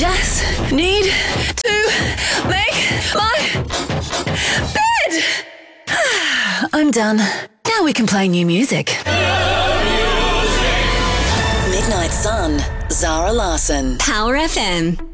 just need to make my bed. I'm done. Now we can play new music. Midnight Sun, Zara Larsson. Power FM.